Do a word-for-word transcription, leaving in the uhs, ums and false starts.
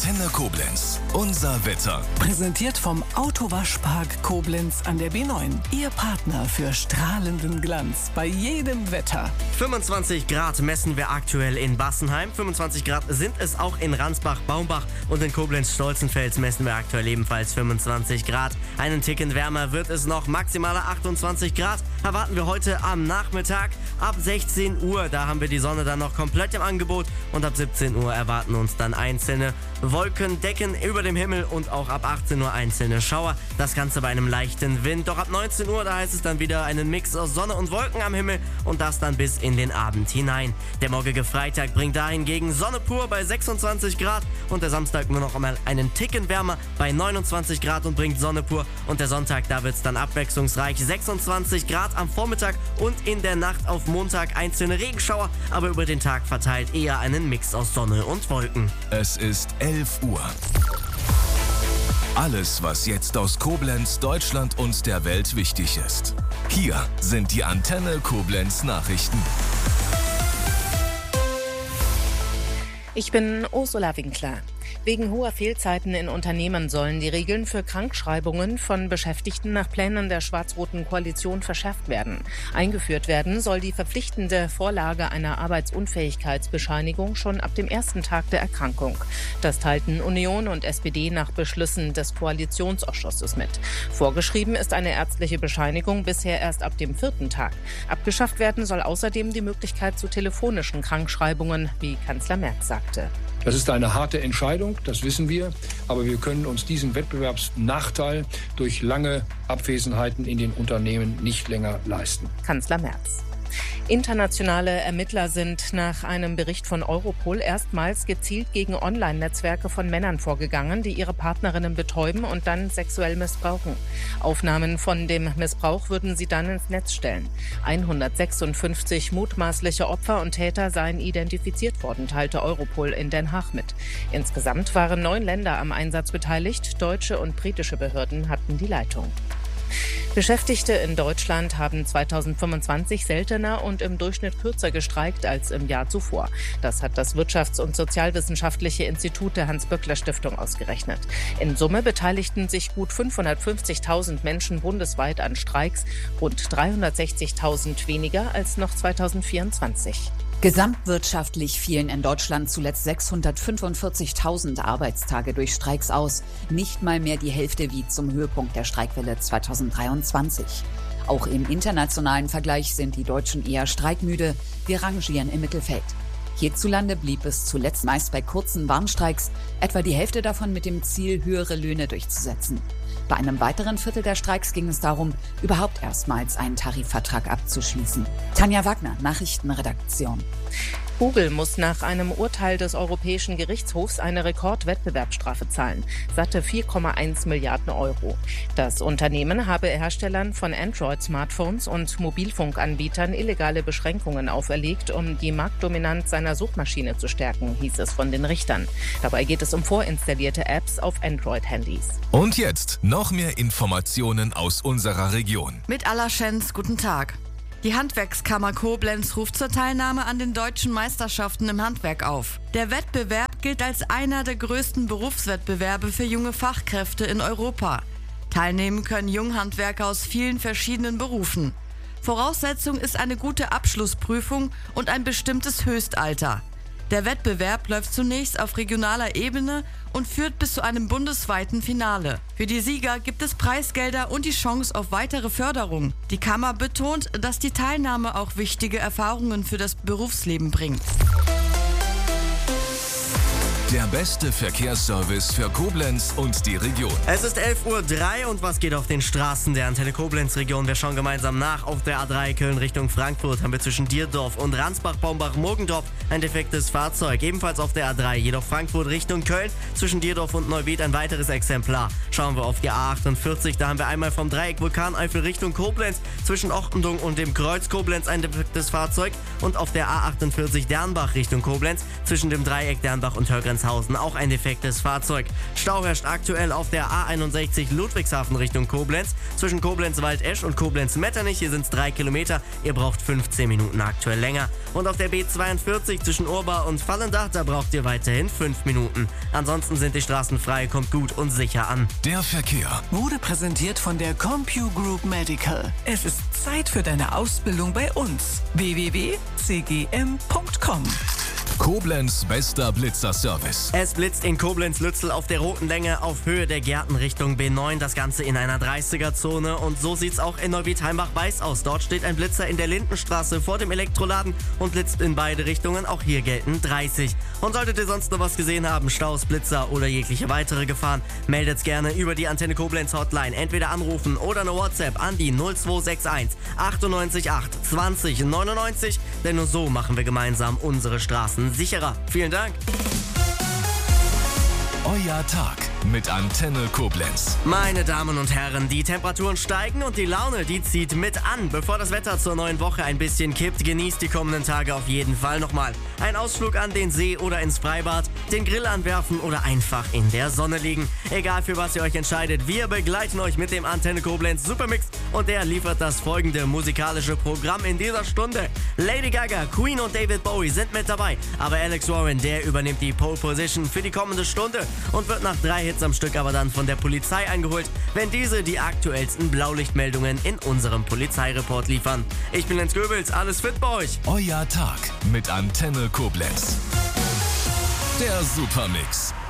Antenne Koblenz. Unser Wetter. Präsentiert vom Autowaschpark Koblenz an der B neun. Ihr Partner für strahlenden Glanz bei jedem Wetter. fünfundzwanzig Grad messen wir aktuell in Bassenheim. fünfundzwanzig Grad sind es auch in Ransbach, Baumbach und in Koblenz-Stolzenfels messen wir aktuell ebenfalls fünfundzwanzig Grad. Einen Ticken wärmer wird es noch, maximale achtundzwanzig Grad erwarten wir heute am Nachmittag ab sechzehn Uhr. Da haben wir die Sonne dann noch komplett im Angebot und ab siebzehn Uhr erwarten uns dann einzelne Wolkendecken über dem Himmel und auch ab achtzehn Uhr einzelne Schauer. Das Ganze bei einem leichten Wind. Doch ab neunzehn Uhr, da heißt es dann wieder einen Mix aus Sonne und Wolken am Himmel und das dann bis in den Abend hinein. Der morgige Freitag bringt da hingegen Sonne pur bei sechsundzwanzig Grad und der Samstag nur noch einmal einen Ticken wärmer bei neunundzwanzig Grad und bringt Sonne pur. Und der Sonntag, da wird es dann abwechslungsreich, sechsundzwanzig Grad am Vormittag und in der Nacht auf Montag einzelne Regenschauer, aber über den Tag verteilt eher einen Mix aus Sonne und Wolken. Es ist elf Uhr. Alles, was jetzt aus Koblenz, Deutschland und der Welt wichtig ist. Hier sind die Antenne Koblenz Nachrichten. Ich bin Ursula Winkler. Wegen hoher Fehlzeiten in Unternehmen sollen die Regeln für Krankschreibungen von Beschäftigten nach Plänen der schwarz-roten Koalition verschärft werden. Eingeführt werden soll die verpflichtende Vorlage einer Arbeitsunfähigkeitsbescheinigung schon ab dem ersten Tag der Erkrankung. Das teilten Union und S P D nach Beschlüssen des Koalitionsausschusses mit. Vorgeschrieben ist eine ärztliche Bescheinigung bisher erst ab dem vierten Tag. Abgeschafft werden soll außerdem die Möglichkeit zu telefonischen Krankschreibungen, wie Kanzler Merz sagte. Das ist eine harte Entscheidung, das wissen wir, aber wir können uns diesen Wettbewerbsnachteil durch lange Abwesenheiten in den Unternehmen nicht länger leisten. Kanzler Merz. Internationale Ermittler sind nach einem Bericht von Europol erstmals gezielt gegen Online-Netzwerke von Männern vorgegangen, die ihre Partnerinnen betäuben und dann sexuell missbrauchen. Aufnahmen von dem Missbrauch würden sie dann ins Netz stellen. hundertsechsundfünfzig mutmaßliche Opfer und Täter seien identifiziert worden, teilte Europol in Den Haag mit. Insgesamt waren neun Länder am Einsatz beteiligt. Deutsche und britische Behörden hatten die Leitung. Beschäftigte in Deutschland haben zweitausendfünfundzwanzig seltener und im Durchschnitt kürzer gestreikt als im Jahr zuvor. Das hat das Wirtschafts- und Sozialwissenschaftliche Institut der Hans-Böckler-Stiftung ausgerechnet. In Summe beteiligten sich gut fünfhundertfünfzigtausend Menschen bundesweit an Streiks, rund dreihundertsechzigtausend weniger als noch zweitausendvierundzwanzig. Gesamtwirtschaftlich fielen in Deutschland zuletzt sechshundertfünfundvierzigtausend Arbeitstage durch Streiks aus. Nicht mal mehr die Hälfte wie zum Höhepunkt der Streikwelle zweitausenddreiundzwanzig. Auch im internationalen Vergleich sind die Deutschen eher streikmüde. Wir rangieren im Mittelfeld. Hierzulande blieb es zuletzt meist bei kurzen Warnstreiks, etwa die Hälfte davon mit dem Ziel, höhere Löhne durchzusetzen. Bei einem weiteren Viertel der Streiks ging es darum, überhaupt erstmals einen Tarifvertrag abzuschließen. Tanja Wagner, Nachrichtenredaktion. Google muss nach einem Urteil des Europäischen Gerichtshofs eine Rekordwettbewerbsstrafe zahlen, satte vier Komma eins Milliarden Euro. Das Unternehmen habe Herstellern von Android-Smartphones und Mobilfunkanbietern illegale Beschränkungen auferlegt, um die Marktdominanz seiner Suchmaschine zu stärken, hieß es von den Richtern. Dabei geht es um vorinstallierte Apps auf Android-Handys. Und jetzt noch mehr Informationen aus unserer Region. Mit Allerschenz, guten Tag. Die Handwerkskammer Koblenz ruft zur Teilnahme an den deutschen Meisterschaften im Handwerk auf. Der Wettbewerb gilt als einer der größten Berufswettbewerbe für junge Fachkräfte in Europa. Teilnehmen können Junghandwerker aus vielen verschiedenen Berufen. Voraussetzung ist eine gute Abschlussprüfung und ein bestimmtes Höchstalter. Der Wettbewerb läuft zunächst auf regionaler Ebene und führt bis zu einem bundesweiten Finale. Für die Sieger gibt es Preisgelder und die Chance auf weitere Förderung. Die Kammer betont, dass die Teilnahme auch wichtige Erfahrungen für das Berufsleben bringt. Der beste Verkehrsservice für Koblenz und die Region. Es ist elf Uhr drei und was geht auf den Straßen der Antenne Koblenz-Region? Wir schauen gemeinsam nach. Auf der A drei Köln Richtung Frankfurt haben wir zwischen Dierdorf und Ransbach-Baumbach-Murgendorf ein defektes Fahrzeug. Ebenfalls auf der A drei, jedoch Frankfurt Richtung Köln. Zwischen Dierdorf und Neuwied ein weiteres Exemplar. Schauen wir auf die A achtundvierzig, da haben wir einmal vom Dreieck Vulkaneifel Richtung Koblenz. Zwischen Ochtendung und dem Kreuz Koblenz ein defektes Fahrzeug. Und auf der A achtundvierzig Dernbach Richtung Koblenz. Zwischen dem Dreieck Dernbach und Hörgrenzheim Wildeshausen auch ein defektes Fahrzeug. Stau herrscht aktuell auf der A einundsechzig Ludwigshafen Richtung Koblenz. Zwischen Koblenz-Waldesch und Koblenz-Metternich, hier sind es drei Kilometer. Ihr braucht fünfzehn Minuten aktuell länger. Und auf der B zweiundvierzig zwischen Urbar und Vallendach, da braucht ihr weiterhin fünf Minuten. Ansonsten sind die Straßen frei, kommt gut und sicher an. Der Verkehr Wurde präsentiert von der CompuGroup Medical. Es ist Zeit für deine Ausbildung bei uns. w w w punkt c g m punkt com. Koblenz bester Blitzerservice. Es blitzt in Koblenz-Lützel auf der roten Länge auf Höhe der Gärten Richtung B neun. Das Ganze in einer dreißiger-Zone. Und so sieht's auch in Neuwied-Heimbach-Weiß aus. Dort steht ein Blitzer in der Lindenstraße vor dem Elektroladen und blitzt in beide Richtungen. Auch hier gelten dreißig. Und solltet ihr sonst noch was gesehen haben, Staus, Blitzer oder jegliche weitere Gefahren, meldet's gerne über die Antenne Koblenz Hotline. Entweder anrufen oder eine WhatsApp an die null zwei sechs eins achtundneunzig acht zwanzig neunundneunzig. Denn nur so machen wir gemeinsam unsere Straßen sicherer. Vielen Dank. Euer Tag mit Antenne Koblenz. Meine Damen und Herren, die Temperaturen steigen und die Laune, die zieht mit an. Bevor das Wetter zur neuen Woche ein bisschen kippt, genießt die kommenden Tage auf jeden Fall nochmal. Ein Ausflug an den See oder ins Freibad, den Grill anwerfen oder einfach in der Sonne liegen. Egal für was ihr euch entscheidet, wir begleiten euch mit dem Antenne Koblenz Supermix und der liefert das folgende musikalische Programm in dieser Stunde. Lady Gaga, Queen und David Bowie sind mit dabei, aber Alex Warren, der übernimmt die Pole Position für die kommende Stunde und wird nach drei Hits am Stück aber dann von der Polizei eingeholt, wenn diese die aktuellsten Blaulichtmeldungen in unserem Polizeireport liefern. Ich bin Lenz Goebels, alles fit bei euch. Euer Tag mit Antenne Koblenz. Der Supermix.